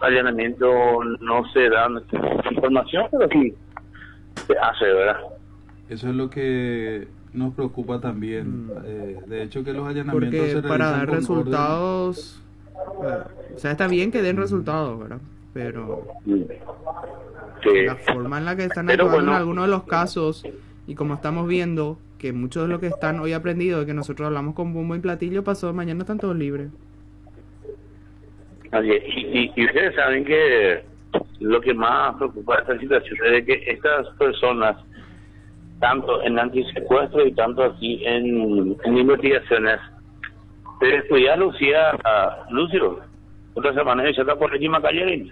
allanamiento no se dan información, pero sí se hace, ¿verdad? Eso es lo que nos preocupa también. De hecho, que los allanamientos porque se para realizan dar con resultados, o sea, está bien que den resultados, ¿verdad? Pero Sí. la forma en la que están Pero actuando bueno, en algunos de los casos, y como estamos viendo que muchos de los que están hoy aprendidos de que nosotros hablamos con bombo y platillo, pasó mañana están todos libres. así es. Y ustedes saben que lo que más preocupa de esta situación es de que estas personas, tanto en antisecuestro y tanto aquí en investigaciones, se descuida Lucio. Otra semana ya está por encima calle.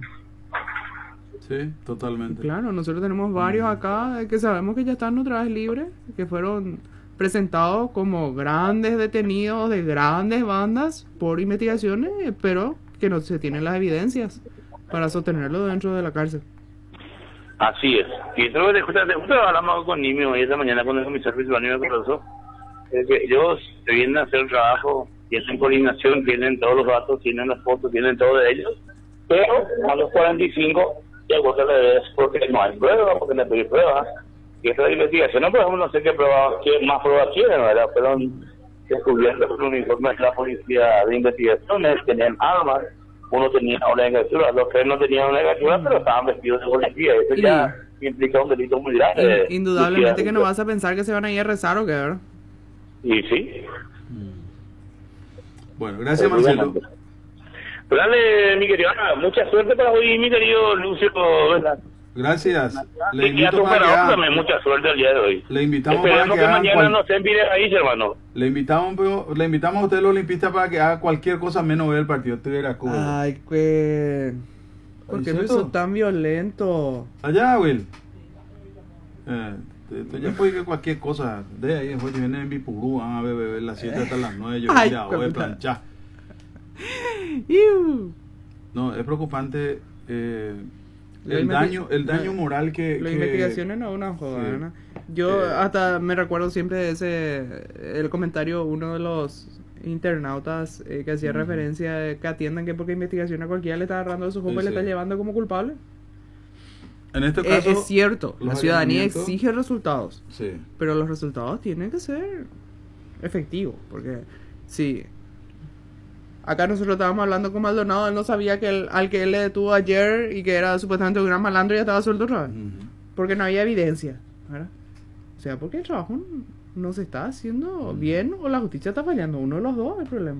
Sí, totalmente. Claro, nosotros tenemos varios acá que sabemos que ya están otra vez libres, que fueron presentados como grandes detenidos de grandes bandas por investigaciones, pero que no se tienen las evidencias para sostenerlo dentro de la cárcel. Así es. Y eso de justo hablamos con Nimio hoy esta mañana con el comisario principal Nimio Cardoso, es que ellos se vienen a hacer el trabajo, tienen coordinación, tienen todos los datos, tienen las fotos, tienen todo de ellos, pero a los 45 ya vos le ves porque no hay pruebas, porque no hay pruebas. Y esta investigación no podemos, no sé qué pruebas, qué más pruebas quieren, ¿verdad? Pero descubierto por un informe de la policía de investigaciones, tenían armas, uno tenía una negativa, los tres no tenían una negativa, pero estaban vestidos de policía. Eso ya implica un delito muy grave. Indudablemente que no vas a pensar que se van a ir a rezar o qué, ¿verdad? Y sí. Bueno, gracias, Marcelo. Pero dale, mi querido Ana, mucha suerte para hoy, mi querido Lucio, ¿verdad? Gracias. Le invito para que mucha suerte el día de hoy. Le invitamos Esperemos para que mañana no se envíe ahí, hermano. Le invitamos a usted, los olimpistas, para que haga cualquier cosa menos ver el partido de Veracruz. Ay, que... ¿Por qué me sos tan violento? Allá, Will. Ya puede que cualquier cosa. De ahí después vienen en Bipurú, van a beber las 7 hasta las 9. Yo ya voy a planchar. No, es preocupante el daño moral que... Las investigaciones no es una joda, ¿no? Yo hasta me recuerdo siempre de el comentario, uno de los internautas que hacía referencia que atiendan que porque investigación a cualquiera le está agarrando de su jopa y le está llevando como culpable. En este caso es cierto, la ciudadanía exige resultados, pero los resultados tienen que ser efectivos, porque sí, acá nosotros estábamos hablando con Maldonado, él no sabía que al que él le detuvo ayer y que era supuestamente un gran malandro ya estaba suelto otra vez, porque no había evidencia, ¿verdad? O sea, porque el trabajo no se está haciendo bien o la justicia está fallando, uno de los dos es el problema.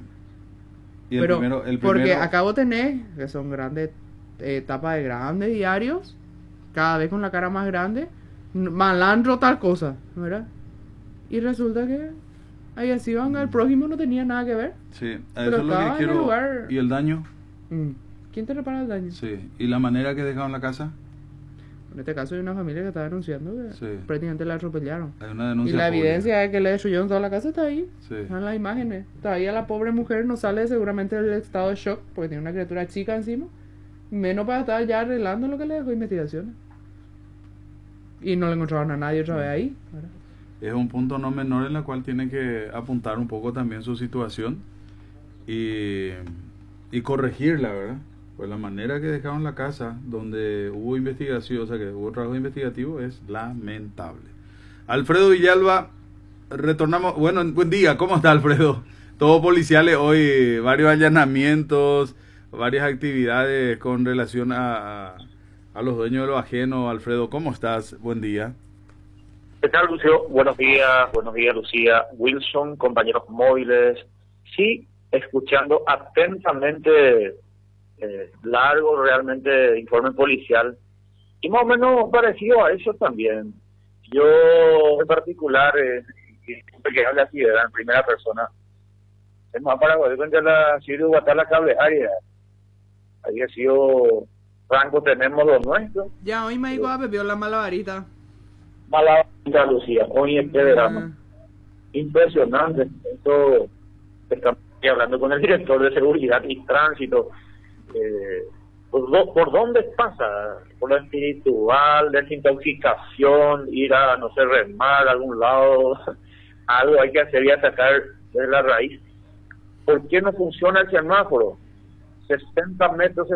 Y pero el primero, porque acabo de tener, que son grandes tapas de grandes diarios, cada vez con la cara más grande, malandro tal cosa, ¿verdad? Y resulta que ahí así van, el prójimo no tenía nada que ver. Sí, eso es lo que quiero. ¿Y el daño? ¿Quién te repara el daño? Sí, ¿y la manera que dejaron la casa? En este caso hay una familia que está denunciando que prácticamente la atropellaron. Hay una denuncia. Y la evidencia de que le destruyeron toda la casa está ahí. Están las imágenes. Todavía la pobre mujer no sale seguramente del estado de shock porque tiene una criatura chica encima. Menos para estar ya arreglando lo que le dejó investigaciones. Y no le encontraron a nadie otra vez ahí, ¿verdad? Es un punto no menor en el cual tiene que apuntar un poco también su situación y corregirla, ¿verdad? Pues la manera que dejaron la casa donde hubo investigación, o sea que hubo trabajo investigativo, es lamentable. Alfredo Villalba, retornamos. Bueno, buen día, ¿cómo está, Alfredo? Todo policiales hoy, varios allanamientos, varias actividades con relación a los dueños de lo ajeno. Alfredo, ¿cómo estás? Buen día. ¿Qué tal, Lucio? Buenos días, Lucía, Wilson, compañeros móviles. Sí, escuchando atentamente largo realmente informe policial y más o menos parecido a eso también. Yo en particular, siempre que habla así, en primera persona, es más para poder contar la ciudad de Guatemala cable área. Había sido franco, tenemos lo nuestro. Ya, hoy me dijo a bebió la malabarita. Malabarita, Lucía, hoy en Pederama. Impresionante. Esto, estamos hablando con el director de seguridad y tránsito. ¿Por dónde pasa? Por lo espiritual, desintoxicación, ir a, no sé, remar a algún lado, algo hay que hacer y atacar desde la raíz. ¿Por qué no funciona el semáforo? 60 metros